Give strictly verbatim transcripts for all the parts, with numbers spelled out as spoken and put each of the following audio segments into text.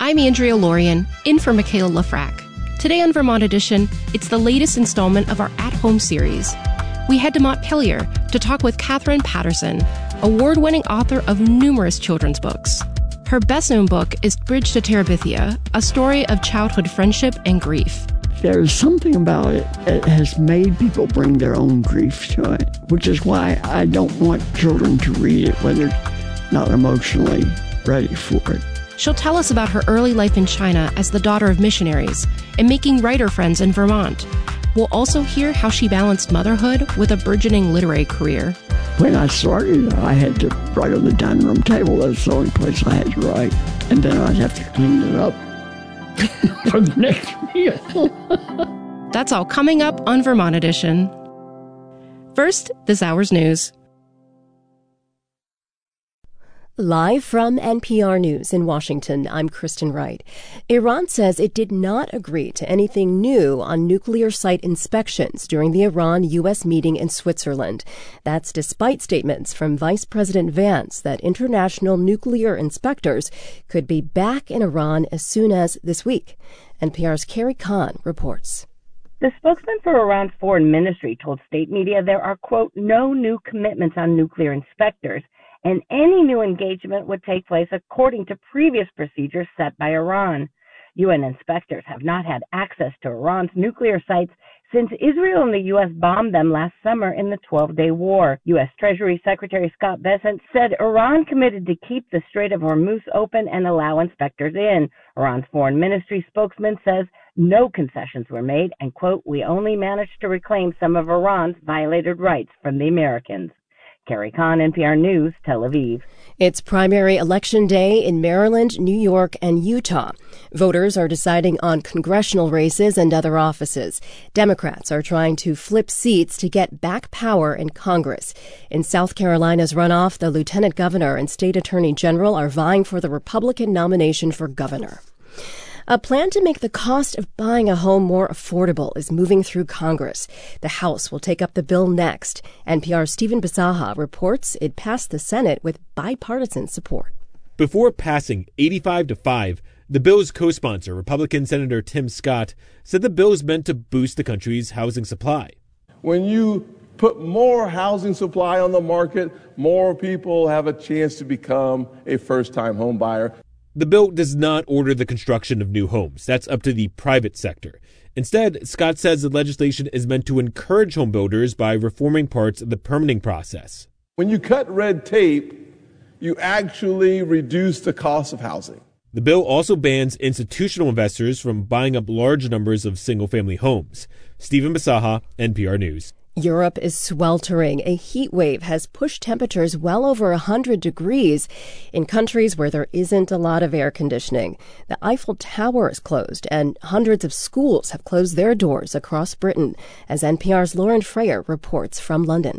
I'm Andrea Lorian, in for Michaela Lafrac. Today on Vermont Edition, it's the latest installment of our At-Home series. We head to Montpelier to talk with Catherine Patterson, award-winning author of numerous children's books. Her best-known book is Bridge to Terabithia, a story of childhood friendship and grief. There's something about it that has made people bring their own grief to it, which is why I don't want children to read it when they're not emotionally ready for it. She'll tell us about her early life in China as the daughter of missionaries and making writer friends in Vermont. We'll also hear how she balanced motherhood with a burgeoning literary career. When I started, I had to write on the dining room table. That's the only place I had to write. And then I'd have to clean it up for the next meal. That's all coming up on Vermont Edition. First, this hour's news. Live from N P R News in Washington, I'm Kristen Wright. Iran says it did not agree to anything new on nuclear site inspections during the Iran-U S meeting in Switzerland. That's despite statements from Vice President Vance that international nuclear inspectors could be back in Iran as soon as this week. N P R's Carrie Kahn reports. The spokesman for Iran's foreign ministry told state media there are, quote, no new commitments on nuclear inspectors, and any new engagement would take place according to previous procedures set by Iran. U N inspectors have not had access to Iran's nuclear sites since Israel and the U S bombed them last summer in the twelve-day war. U S Treasury Secretary Scott Bessent said Iran committed to keep the Strait of Hormuz open and allow inspectors in. Iran's foreign ministry spokesman says no concessions were made and, quote, we only managed to reclaim some of Iran's violated rights from the Americans. Carrie Kahn, N P R News, Tel Aviv. It's primary election day in Maryland, New York, and Utah. Voters are deciding on congressional races and other offices. Democrats are trying to flip seats to get back power in Congress. In South Carolina's runoff, the lieutenant governor and state attorney general are vying for the Republican nomination for governor. A plan to make the cost of buying a home more affordable is moving through Congress. The House will take up the bill next. N P R's Stephen Bisaha reports it passed the Senate with bipartisan support. Before passing eighty-five to five, the bill's co-sponsor, Republican Senator Tim Scott, said the bill is meant to boost the country's housing supply. When you put more housing supply on the market, more people have a chance to become a first-time home buyer. The bill does not order the construction of new homes. That's up to the private sector. Instead, Scott says the legislation is meant to encourage home builders by reforming parts of the permitting process. When you cut red tape, you actually reduce the cost of housing. The bill also bans institutional investors from buying up large numbers of single-family homes. Stephen Bisaha, N P R News. Europe is sweltering. A heat wave has pushed temperatures well over one hundred degrees in countries where there isn't a lot of air conditioning. The Eiffel Tower is closed, and hundreds of schools have closed their doors across Britain, as N P R's Lauren Frayer reports from London.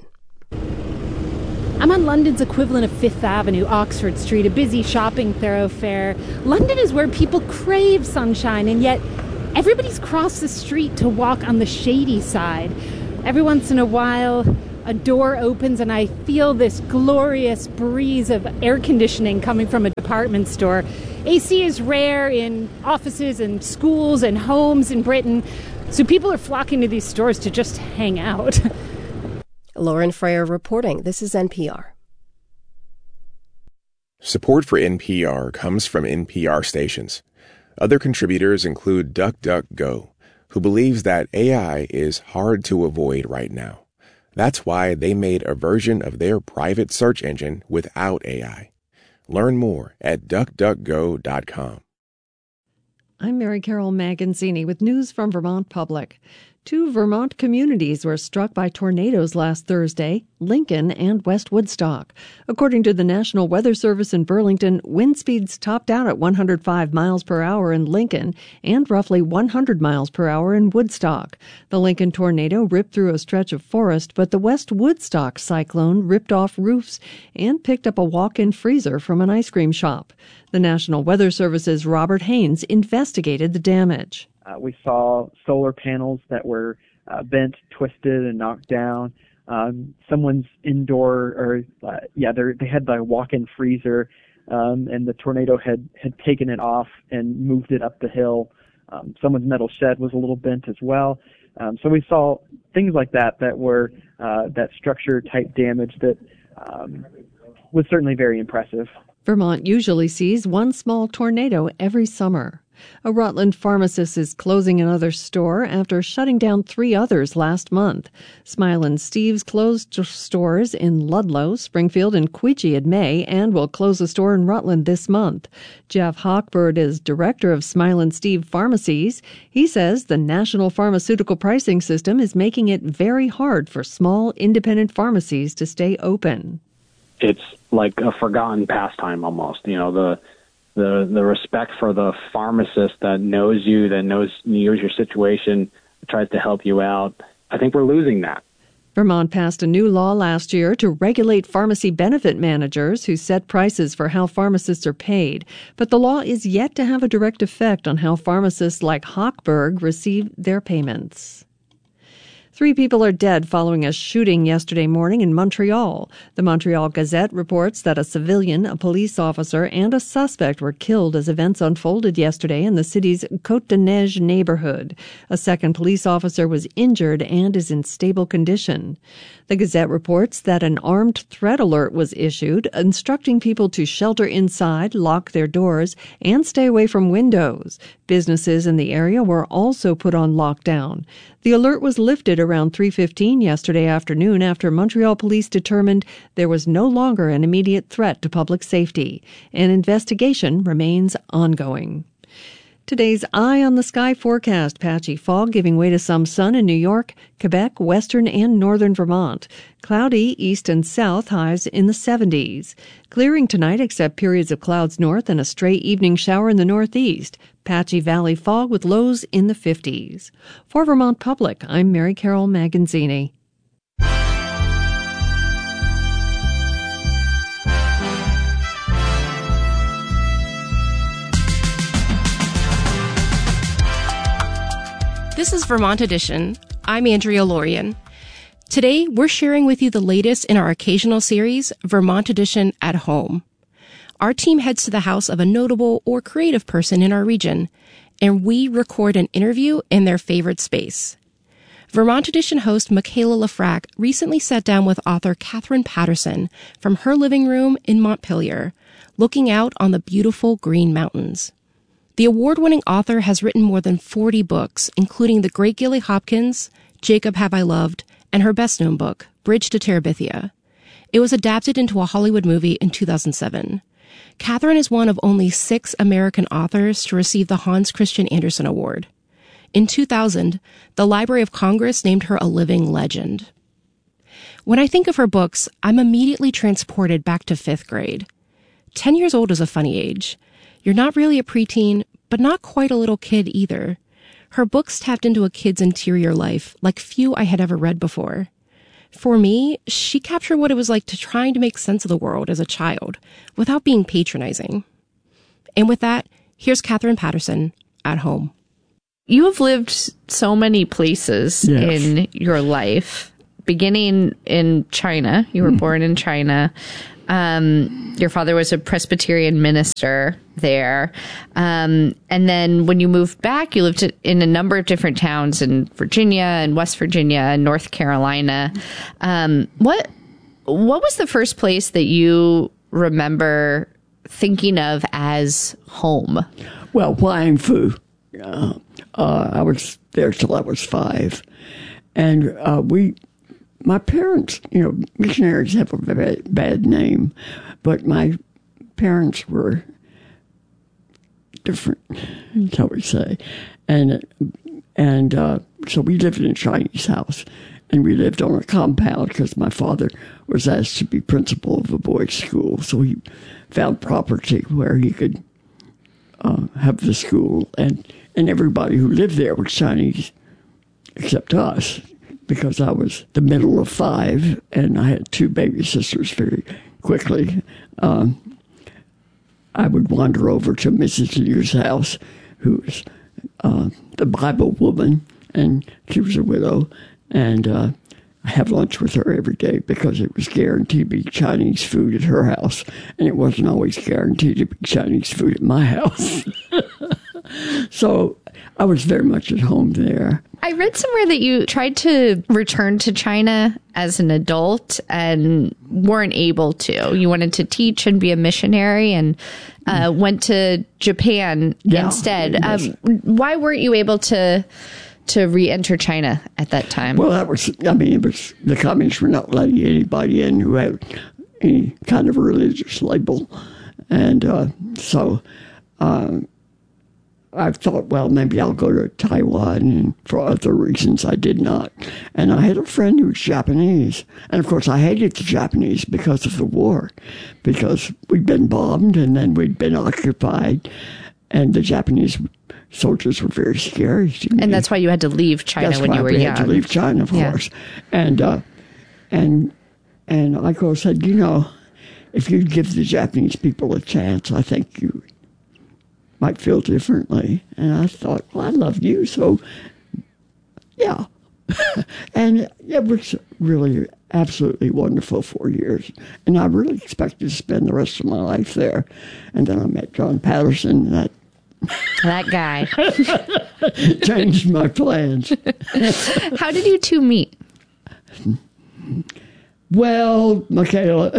I'm on London's equivalent of Fifth Avenue, Oxford Street, a busy shopping thoroughfare. London is where people crave sunshine, and yet everybody's crossed the street to walk on the shady side. Every once in a while, a door opens and I feel this glorious breeze of air conditioning coming from a department store. A C is rare in offices and schools and homes in Britain, so people are flocking to these stores to just hang out. Lauren Frayer reporting. This is N P R. Support for N P R comes from N P R stations. Other contributors include DuckDuckGo, who believes that A I is hard to avoid right now. That's why they made a version of their private search engine without A I. Learn more at duck duck go dot com. I'm Mary Carol Magazzini with news from Vermont Public. Two Vermont communities were struck by tornadoes last Thursday, Lincoln and West Woodstock. According to the National Weather Service in Burlington, wind speeds topped out at one hundred five miles per hour in Lincoln and roughly one hundred miles per hour in Woodstock. The Lincoln tornado ripped through a stretch of forest, but the West Woodstock cyclone ripped off roofs and picked up a walk-in freezer from an ice cream shop. The National Weather Service's Robert Haynes investigated the damage. Uh, we saw solar panels that were uh, bent, twisted, and knocked down. Um, someone's indoor, or uh, yeah, they had the walk-in freezer um, and the tornado had, had taken it off and moved it up the hill. Um, someone's metal shed was a little bent as well. Um, so we saw things like that that were uh, that structure-type damage that um, was certainly very impressive. Vermont usually sees one small tornado every summer. A Rutland pharmacist is closing another store after shutting down three others last month. Smile and Steve's closed stores in Ludlow, Springfield, and Queechee in May and will close a store in Rutland this month. Jeff Hochberg is director of Smile and Steve Pharmacies. He says the national pharmaceutical pricing system is making it very hard for small independent pharmacies to stay open. It's like a forgotten pastime almost, you know, the The the respect for the pharmacist that knows you, that knows knows your situation, tries to help you out. I think we're losing that. Vermont passed a new law last year to regulate pharmacy benefit managers who set prices for how pharmacists are paid. But the law is yet to have a direct effect on how pharmacists like Hochberg receive their payments. Three people are dead following a shooting yesterday morning in Montreal. The Montreal Gazette reports that a civilian, a police officer, and a suspect were killed as events unfolded yesterday in the city's Côte-de-Neige neighborhood. A second police officer was injured and is in stable condition. The Gazette reports that an armed threat alert was issued, instructing people to shelter inside, lock their doors, and stay away from windows. Businesses in the area were also put on lockdown. The alert was lifted around three fifteen yesterday afternoon after Montreal police determined there was no longer an immediate threat to public safety. An investigation remains ongoing. Today's Eye on the Sky forecast: patchy fog giving way to some sun in New York, Quebec, western and northern Vermont. Cloudy east and south, highs in the seventies. Clearing tonight except periods of clouds north and a stray evening shower in the northeast. Patchy valley fog with lows in the fifties. For Vermont Public, I'm Mary Carol Maganzini. This is Vermont Edition. I'm Andrea Lorian. Today, we're sharing with you the latest in our occasional series, Vermont Edition at Home. Our team heads to the house of a notable or creative person in our region, and we record an interview in their favorite space. Vermont Edition host Michaela Lefrak recently sat down with author Katherine Paterson from her living room in Montpelier, looking out on the beautiful Green Mountains. The award-winning author has written more than forty books, including The Great Gilly Hopkins, Jacob Have I Loved, and her best-known book, Bridge to Terabithia. It was adapted into a Hollywood movie in two thousand seven. Katherine is one of only six American authors to receive the Hans Christian Andersen Award. In two thousand, the Library of Congress named her a living legend. When I think of her books, I'm immediately transported back to fifth grade. Ten years old is a funny age. You're not really a preteen, but not quite a little kid either. Her books tapped into a kid's interior life like few I had ever read before. For me, she captured what it was like to trying to make sense of the world as a child without being patronizing. And with that, here's Katherine Paterson at home. You have lived so many places yes. in your life, beginning in China. You were mm. born in China. Um, your father was a Presbyterian minister there. Um, and then when you moved back, you lived in a number of different towns in Virginia and West Virginia and North Carolina. Um, what, what was the first place that you remember thinking of as home? Well, Huang Fu. Uh, uh, I was there till I was five. And, uh, we, My parents, you know, missionaries have a bad, bad name, but my parents were different, shall we say. And and uh, so we lived in a Chinese house, and we lived on a compound because my father was asked to be principal of a boys' school. So he found property where he could uh, have the school, and, and everybody who lived there was Chinese, except us. Because I was the middle of five, and I had two baby sisters very quickly. Um, I would wander over to Missus Liu's house, who was uh, the Bible woman, and she was a widow, and uh, have lunch with her every day because it was guaranteed to be Chinese food at her house, and it wasn't always guaranteed to be Chinese food at my house. So I was very much at home there. I read somewhere that you tried to return to China as an adult and weren't able to. You wanted to teach and be a missionary and uh, went to Japan yeah, instead. Yes. Um, why weren't you able to to re-enter China at that time? Well, that was, I mean, it was, the communists were not letting anybody in who had any kind of religious label. And uh, so uh, I thought, well, maybe I'll go to Taiwan, and for other reasons I did not. And I had a friend who was Japanese. And of course I hated the Japanese because of the war, because we'd been bombed and then we'd been occupied, and the Japanese soldiers were very scary to me. And that's why you had to leave China that's when you were young. That's why I had to leave China, of yeah. course. And, uh, and, and Aiko said, you know, if you'd give the Japanese people a chance, I think you might feel differently. And I thought, well, I love you, so yeah. And it was really absolutely wonderful four years. And I really expected to spend the rest of my life there. And then I met John Patterson, that that guy changed my plans. How did you two meet? Well, Michaela,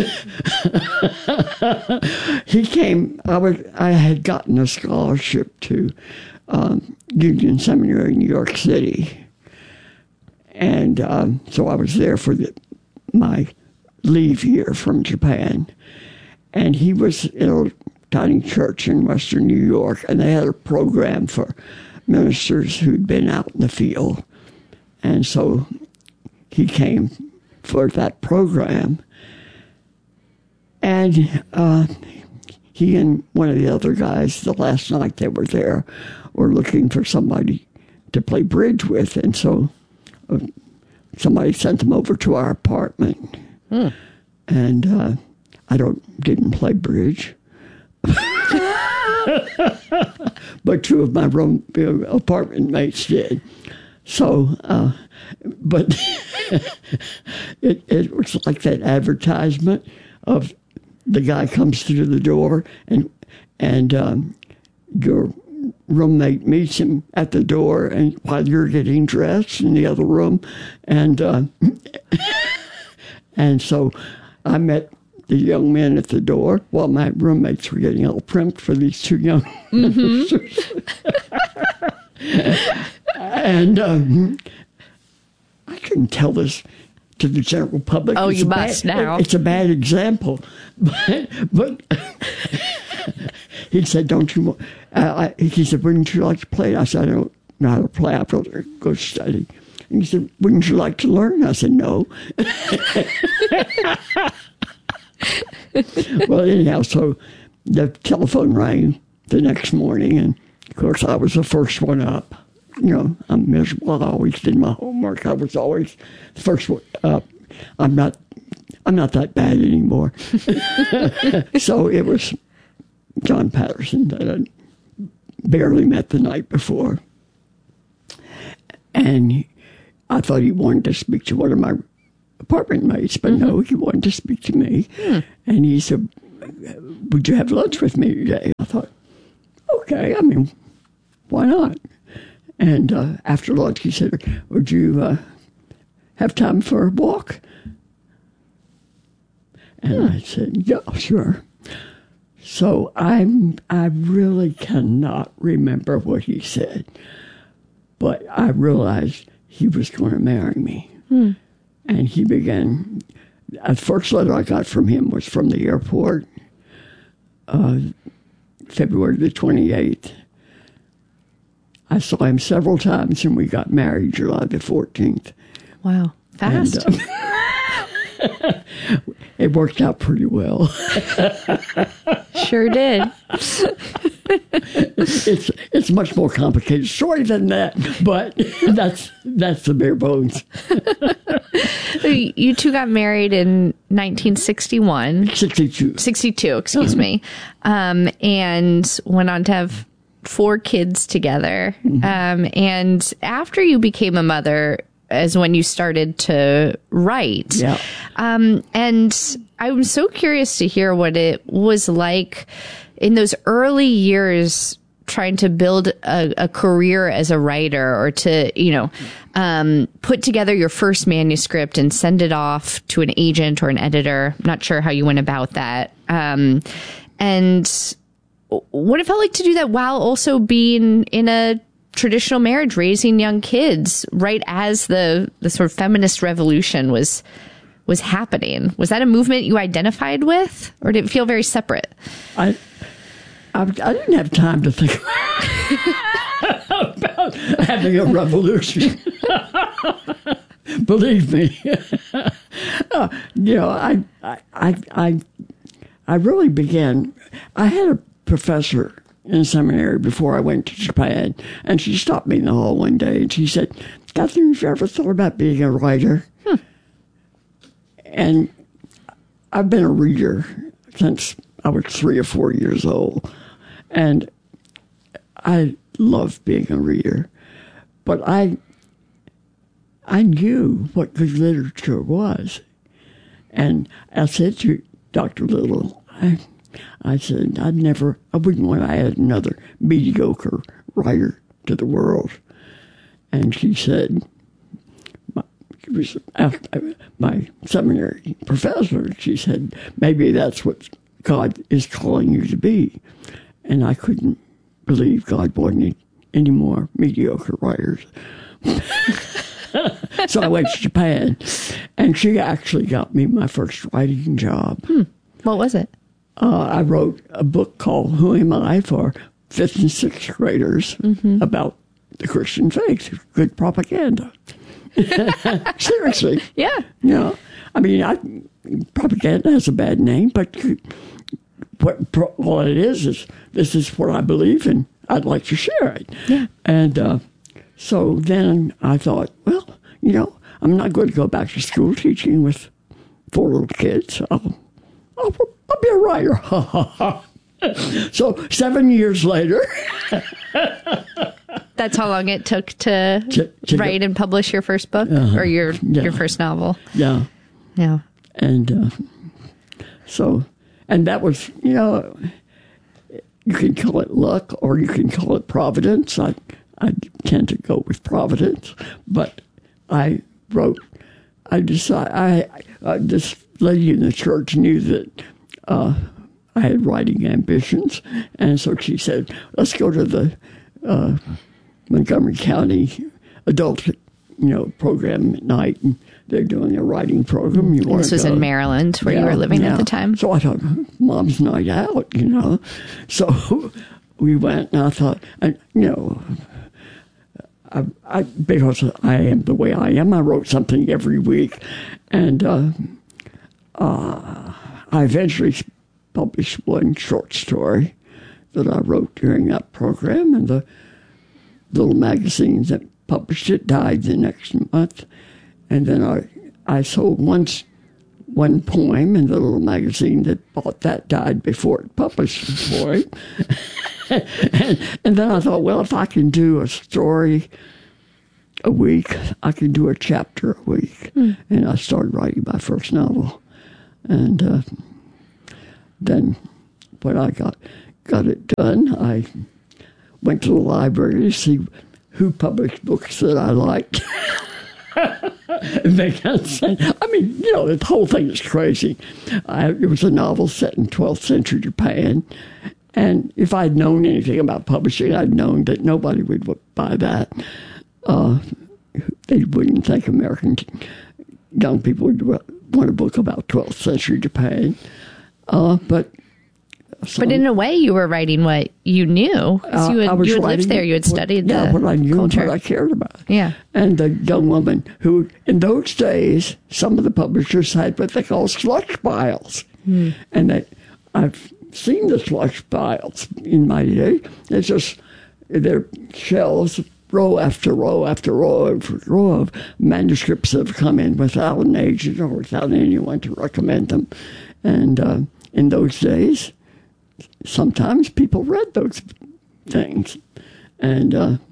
he came, I, was, I had gotten a scholarship to um, Union Seminary in New York City. And um, so I was there for the, my leave year from Japan. And he was in a tiny church in Western New York, and they had a program for ministers who'd been out in the field. And so he came for that program. And uh, he and one of the other guys, the last night they were there, were looking for somebody to play bridge with. And so uh, somebody sent them over to our apartment. Hmm. And uh, I don't didn't play bridge. But two of my room, uh, apartment mates did. So, uh, but it, it was like that advertisement of the guy comes through the door and and um, your roommate meets him at the door, and while you're getting dressed in the other room, and uh, and so I met the young men at the door while my roommates were getting all primped for these two young mm-hmm. And um, I couldn't tell this to the general public. Oh, it's you must bad, now. It's a bad example. But, but he said, don't you, uh, I, he said, wouldn't you like to play? I said, I don't know how to play. I've got to go study. And he said, wouldn't you like to learn? I said, no. Well, anyhow, so the telephone rang the next morning, and of course I was the first one up. You know, I'm miserable. I always did my homework. I was always the first one up. I'm not, I'm not that bad anymore. So it was John Patterson that I barely met the night before, and I thought he wanted to speak to one of my apartment mates, but mm-hmm. no, he wanted to speak to me. Hmm. And he said, would you have lunch with me today? I thought, okay, I mean, why not? And uh, after lunch, he said, would you uh, have time for a walk? And hmm. I said, yeah, sure. So I'm, I really cannot remember what he said, but I realized he was going to marry me. Hmm. And he began, the first letter I got from him was from the airport, uh, February the twenty-eighth. I saw him several times, and we got married July the fourteenth. Wow, fast. And, uh, it worked out pretty well. Sure did. It's it's much more complicated story than that, but that's that's the bare bones. You two got married in nineteen sixty-one. sixty-two. sixty-two, excuse uh-huh. me. Um, and went on to have four kids together. Mm-hmm. Um, and after you became a mother, as when you started to write. Yeah. Um, and I'm so curious to hear what it was like in those early years trying to build a, a career as a writer, or to, you know, um, put together your first manuscript and send it off to an agent or an editor. I'm not sure how you went about that. Um, and what it felt like to do that while also being in a traditional marriage, raising young kids, right as the, the sort of feminist revolution was was happening. Was that a movement you identified with, or did it feel very separate? I I, I didn't have time to think about having a revolution. Believe me. uh, you know, I, I I I really began. I had a professor in seminary before I went to Japan, and she stopped me in the hall one day and she said, "Catherine, have you ever thought about being a writer?" Hmm. And I've been a reader since I was three or four years old, and I love being a reader. But I I knew what good literature was. And I said to Doctor Little, I, I said, I'd never, I wouldn't want to add another mediocre writer to the world. And she said, my, she was my seminary professor, she said, maybe that's what God is calling you to be. And I couldn't believe God wanted any more mediocre writers. So I went to Japan, and she actually got me my first writing job. Hmm. What was it? Uh, I wrote a book called Who Am I for fifth and sixth graders mm-hmm. about the Christian faith. Good propaganda. Seriously. Yeah. You know, I mean, I, propaganda has a bad name, but what pro, all it is is this is what I believe in. I'd like to share it. Yeah. And uh, so then I thought, well, you know, I'm not going to go back to school teaching with four little kids. I'll, I'll, I'll be a writer. So seven years later. That's how long it took to, to, to write go, and publish your first book uh-huh, or your yeah, your first novel. Yeah. Yeah. And uh, so, and that was, you know, you can call it luck or you can call it providence. I, I tend to go with providence, but I wrote, I decided, I, uh, this lady in the church knew that uh, I had writing ambitions. And so she said, let's go to the uh, Montgomery County adult, you know, program at night. And they're doing a writing program. You and this was go. in Maryland, where yeah, you were living yeah. at the time. So I thought, Mom's night out, you know. So we went, and I thought, and, you know, I, I, because I am the way I am, I wrote something every week. And uh, uh, I eventually published one short story that I wrote during that program, and the little magazine that published it died the next month. And then I I sold once one poem, and the little magazine that bought that died before it published the poem. and, and then I thought, well, if I can do a story a week, I can do a chapter a week. Mm. And I started writing my first novel. And uh, then when I got got it done, I went to the library to see who published books that I liked. And they got sent. I mean, you know, the whole thing is crazy. I, it was a novel set in twelfth century Japan. And if I'd known anything about publishing, I'd known that nobody would buy that. Uh, they wouldn't think American young people would want a book about twelfth century Japan. Uh, but so, but in a way, you were writing what you knew. Uh, you had, you had lived there. You had studied what, yeah, the what I knew culture. and what I cared about. Yeah. And the young woman who, in those days, some of the publishers had what they call slush piles. Hmm. And they, I've seen the slush piles in my day. It's just, they're shelves, row after row after row after row of manuscripts that have come in without an agent or without anyone to recommend them. And uh, in those days, sometimes people read those things. And uh,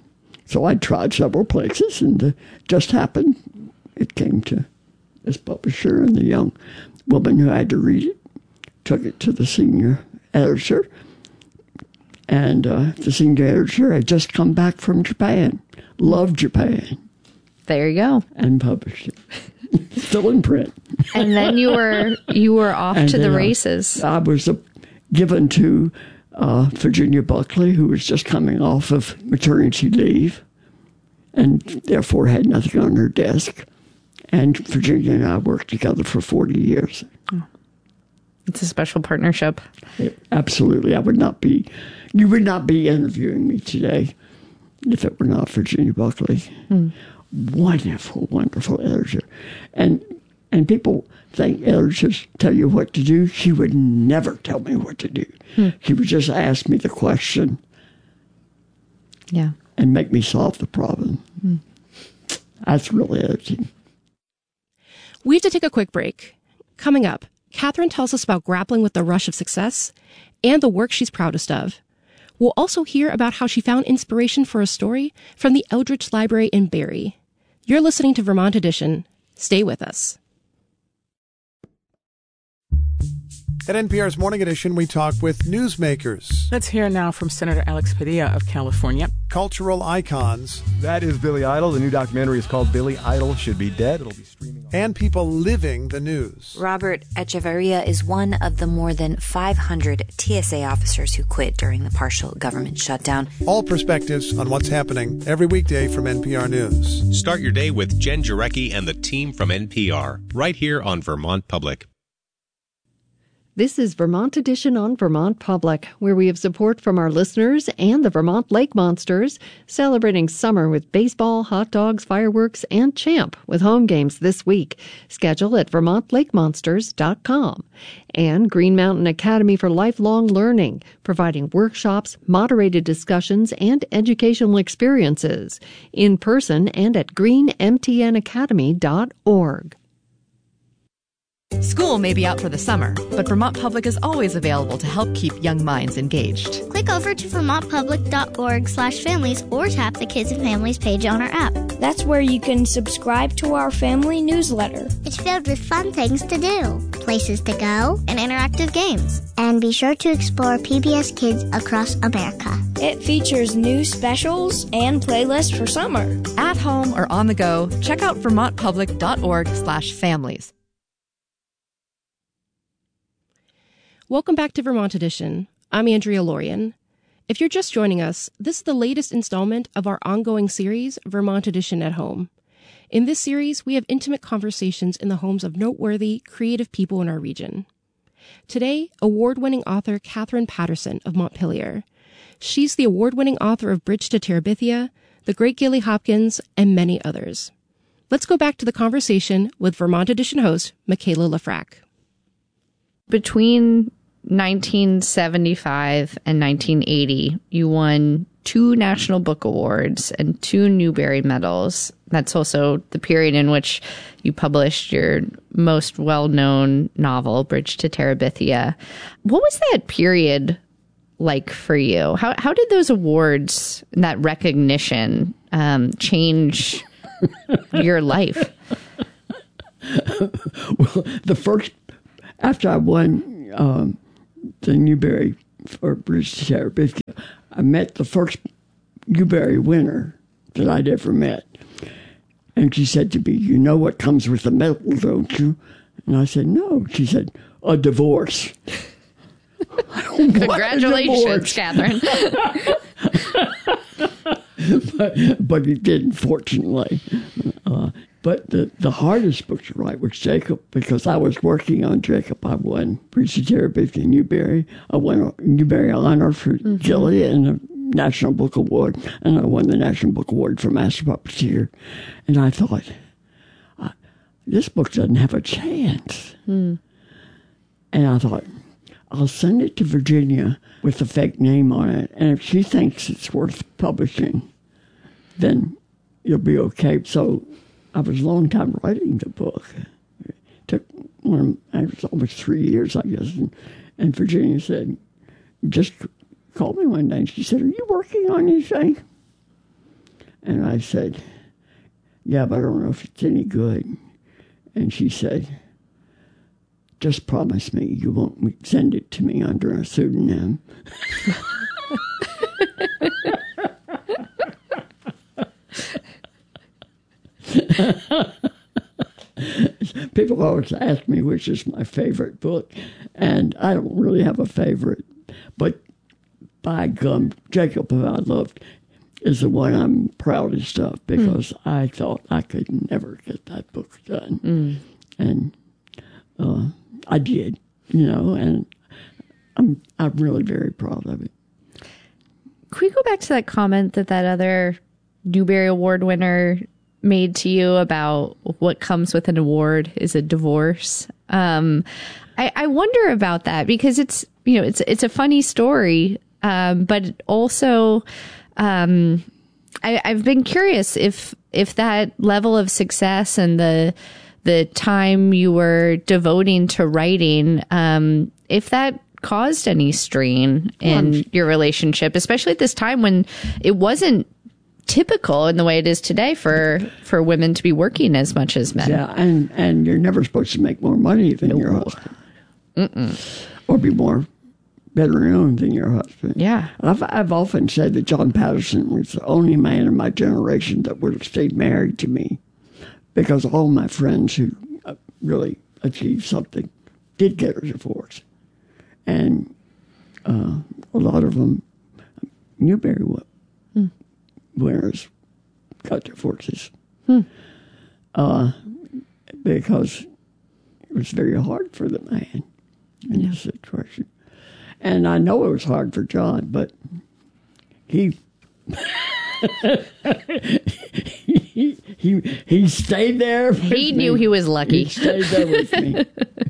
So I tried several places, and uh, just happened it came to this publisher, and the young woman who had to read it took it to the senior editor, and uh, the senior editor had just come back from Japan, loved Japan. There you go. And published it. Still in print. And then you were you were off and to the I, races. I was uh, given to uh, Virginia Buckley, who was just coming off of maternity leave, and therefore had nothing on her desk. And Virginia and I worked together for forty years. Oh. It's a special partnership. It, absolutely. I would not be, you would not be interviewing me today if it were not Virginia Buckley. Hmm. Wonderful, wonderful editor. And and people think editors tell you what to do. She would never tell me what to do. Hmm. She would just ask me the question. Yeah. And make me solve the problem. Hmm. That's really editing. We have to take a quick break. Coming up, Catherine tells us about grappling with the rush of success and the work she's proudest of. We'll also hear about how she found inspiration for a story from the Eldridge Library in Barrie. You're listening to Vermont Edition. Stay with us. At N P R's Morning Edition, we talk with newsmakers. Let's hear now from Senator Alex Padilla of California. Cultural icons. That is Billy Idol. The new documentary is called Billy Idol Should Be Dead. It'll be streaming. And people living the news. Robert Echeverria is one of the more than five hundred T S A officers who quit during the partial government shutdown. All perspectives on what's happening every weekday from N P R News. Start your day with Jen Jarecki and the team from N P R, right here on Vermont Public. This is Vermont Edition on Vermont Public, where we have support from our listeners and the Vermont Lake Monsters, celebrating summer with baseball, hot dogs, fireworks, and Champ with home games this week. Schedule at vermont lake monsters dot com. And Green Mountain Academy for Lifelong Learning, providing workshops, moderated discussions, and educational experiences, in person and at green m t n academy dot org. School may be out for the summer, but Vermont Public is always available to help keep young minds engaged. Click over to vermont public dot org slash families or tap the Kids and Families page on our app. That's where you can subscribe to our family newsletter. It's filled with fun things to do, places to go, and interactive games. And be sure to explore P B S Kids across America. It features new specials and playlists for summer. At home or on the go, check out vermont public dot org slash families. Welcome back to Vermont Edition. I'm Andrea Lorian. If you're just joining us, this is the latest installment of our ongoing series, Vermont Edition at Home. In this series, we have intimate conversations in the homes of noteworthy, creative people in our region. Today, award-winning author Catherine Patterson of Montpelier. She's the award-winning author of Bridge to Terabithia, The Great Gilly Hopkins, and many others. Let's go back to the conversation with Vermont Edition host, Michaela Lefrak. Between nineteen seventy-five and nineteen eighty, you won two National Book Awards and two Newbery Medals. That's also the period in which you published your most well-known novel, Bridge to Terabithia. What was that period like for you? How how did those awards and that recognition um, change your life? Well, the first, after I won um, the Newbery for Bridge to Terabithia, I met the first Newbery winner that I'd ever met. And she said to me, "You know what comes with the medal, don't you?" And I said, "No." She said, "A divorce." Congratulations, Catherine. but, but it didn't, fortunately. Uh, but the, the hardest book to write was Jacob, because I was working on Jacob. I won Bridge to Terabithia Newbery. I won a Newbery honor for mm-hmm. Gilly and a National Book Award, and I won the National Book Award for Master Puppeteer. And I thought, uh, this book doesn't have a chance. Mm. And I thought, I'll send it to Virginia with a fake name on it, and if she thinks it's worth publishing, then it'll be okay. So I was a long time writing the book. It took one, it was almost three years, I guess. And, and Virginia said, just called me one day, and she said, "Are you working on anything?" And I said, yeah, but I don't know if it's any good. And she said, just promise me you won't send it to me under a pseudonym. People always ask me which is my favorite book, and I don't really have a favorite. But by gum, Jacob, who I loved, is the one I'm proudest of because mm. I thought I could never get that book done. Mm. And uh, I did, you know, and I'm I'm really very proud of it. Can we go back to that comment that that other Newbery Award winner made to you about what comes with an award is a divorce? Um, I, I wonder about that because it's, you know, it's it's a funny story, um, but also um, I, I've been curious if if that level of success and the the time you were devoting to writing, um, if that caused any strain in um, your relationship, especially at this time when it wasn't typical in the way it is today for for women to be working as much as men. Yeah, and, and you're never supposed to make more money than no. your husband. Mm-mm. Or be more better known than your husband. Yeah. I've, I've often said that John Patterson was the only man in my generation that would have stayed married to me because all my friends who really achieved something did get a divorce. And uh, a lot of them knew very well. Mm. Winners got divorces hmm. uh, because it was very hard for the man in yeah. this situation. And I know it was hard for John, but he he, he he stayed there. He knew me. he was lucky. He stayed there with me.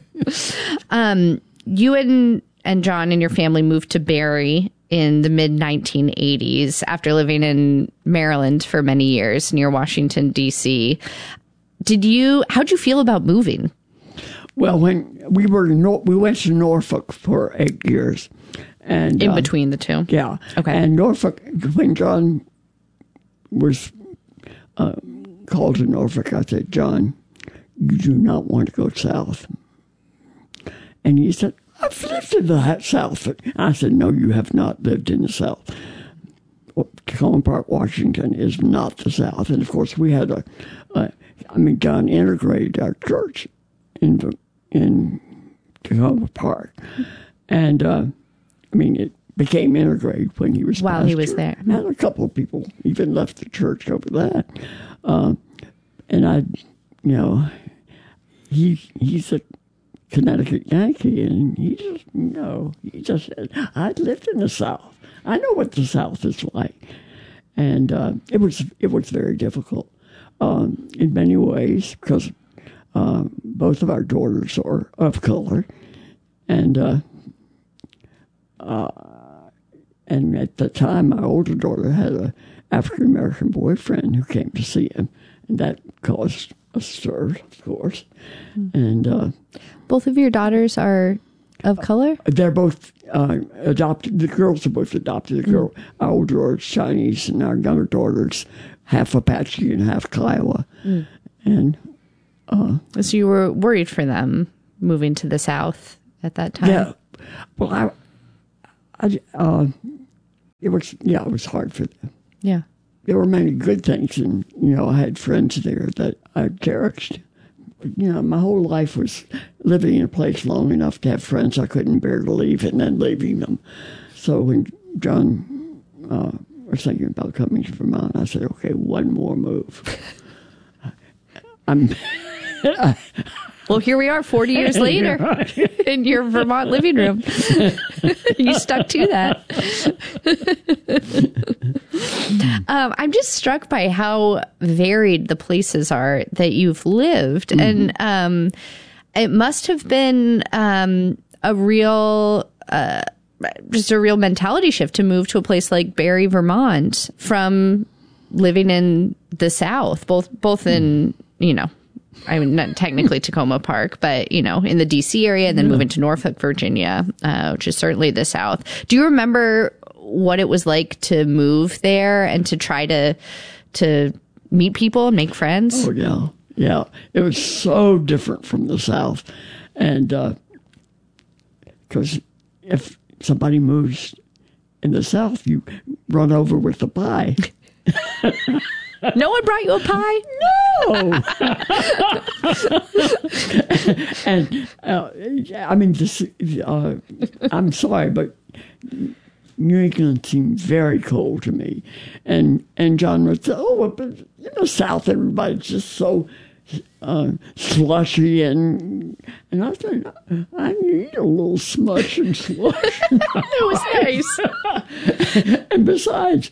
um, you and and John and your family moved to Barrie in the mid nineteen eighties after living in Maryland for many years near Washington, D C. Did you, how'd you feel about moving? Well, when we were, we went to Norfolk for eight years. And in uh, between the two? Yeah. Okay. And Norfolk, when John was uh, called to Norfolk, I said, John, you do not want to go south. And he said, I've lived in the South. I said, no, you have not lived in the South. Tacoma Park, Washington is not the South. And, of course, we had a, a I mean, John integrated our church in, in Tacoma Park. And, uh, I mean, it became integrated when he was While pastor. he was there. And a couple of people even left the church over that. Uh, and I, you know, he he's a Connecticut Yankee, and he just, you know, he just said, I lived in the South. I know what the South is like. And uh, it was it was very difficult um, in many ways because uh, both of our daughters are of color. And uh, uh, and at the time, my older daughter had an African-American boyfriend who came to see him, and that caused a stir, of course. Mm. And uh, both of your daughters are of color? They're both uh, adopted. The girls are both adopted. The girl, mm. our older daughter's Chinese, and our younger daughter's half Apache and half Kiowa. Mm. And uh, so you were worried for them moving to the South at that time? Yeah. Well, I, I uh, it was yeah, it was hard for them. Yeah. There were many good things, and, you know, I had friends there that I cherished. You know, my whole life was living in a place long enough to have friends I couldn't bear to leave and then leaving them. So when John uh, was thinking about coming to Vermont, I said, okay, one more move. I'm... Well, here we are forty years later in your Vermont living room. You stuck to that. um, I'm just struck by how varied the places are that you've lived. Mm-hmm. And um, it must have been um, a real, uh, just a real mentality shift to move to a place like Barrie, Vermont from living in the South, both, both in, you know, I mean, not technically Tacoma Park, but, you know, in the D C area and then yeah. moving to Norfolk, Virginia, uh, which is certainly the South. Do you remember what it was like to move there and to try to to meet people and make friends? Oh, yeah. Yeah. It was so different from the South. And because uh, if somebody moves in the South, you run over with the pie. No one brought you a pie? No. and uh, I mean, this, uh, I'm sorry, but New England seemed very cold to me. And and John would say, oh, but in the South, everybody's just so uh, slushy. And and I said, I need a little smush and slush. It was nice. And besides,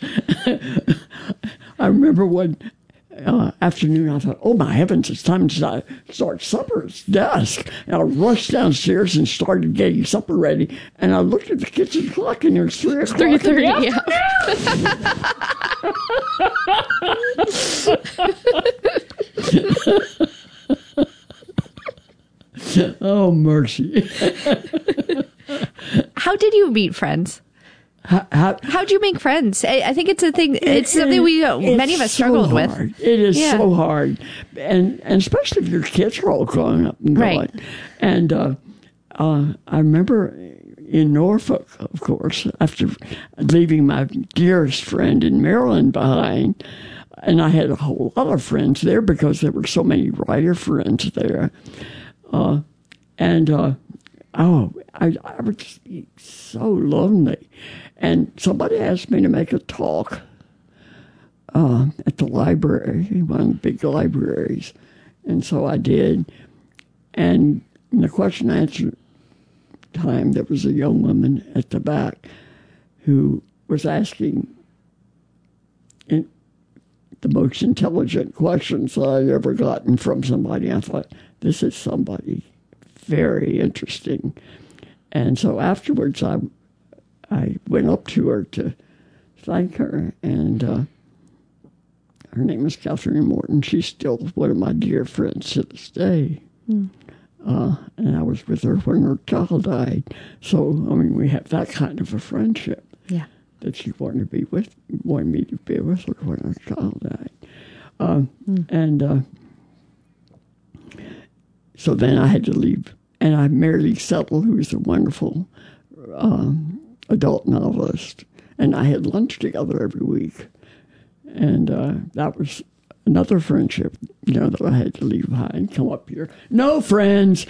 I remember one uh, afternoon, I thought, oh, my heavens, it's time to start supper. It's dusk. And I rushed downstairs and started getting supper ready. And I looked at the kitchen clock, and it was three o'clock. three thirty, yeah. Oh, mercy. How did you meet friends? How, how, How'd you make friends? I, I think it's a thing. It's it, something we uh, many of us so struggled hard. with. It is yeah. so hard, and and especially if your kids are all growing up and going. Right. And uh, uh, I remember in Norfolk, of course, after leaving my dearest friend in Maryland behind, and I had a whole lot of friends there because there were so many writer friends there, uh, and uh, oh, I, I would just be so lonely. And somebody asked me to make a talk uh, at the library, one of the big libraries. And so I did. And in the question and answer time, there was a young woman at the back who was asking in the most intelligent questions that I'd ever gotten from somebody. I thought, this is somebody very interesting. And so afterwards, I I went up to her to thank her, and uh, her name is Catherine Morton. She's still one of my dear friends to this day. Mm. Uh, and I was with her when her child died. So, I mean, we have that kind of a friendship. Yeah. That she wanted to be with, wanted me to be with her when her child died. Uh, mm. And uh, so then I had to leave. And I married Lee Settle, who was a wonderful um, adult novelist, and I had lunch together every week. And uh, that was another friendship, you know, that I had to leave behind, come up here. No friends!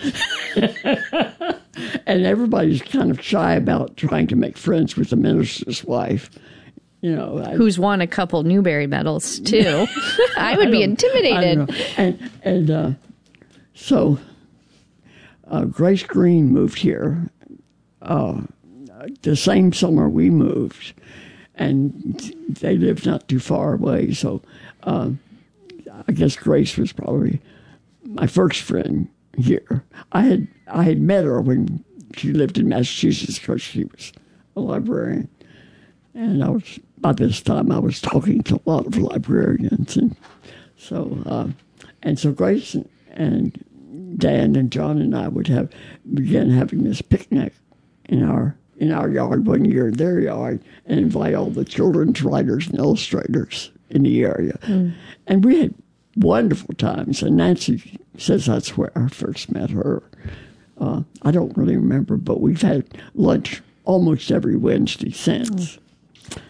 And everybody's kind of shy about trying to make friends with the minister's wife. You know, I, who's won a couple Newbery medals, too. I would I be intimidated. And, and uh, so uh, Grace Green moved here uh the same summer we moved, and they lived not too far away. So uh, I guess Grace was probably my first friend here. I had I had met her when she lived in Massachusetts because she was a librarian, and I was by this time I was talking to a lot of librarians, and so uh, and so Grace and, and Dan and John and I would have begin having this picnic in our. in our yard one year, in their yard, and invite all the children's writers and illustrators in the area. Mm. And we had wonderful times, and Nancy says that's where I first met her. Uh, I don't really remember, but we've had lunch almost every Wednesday since.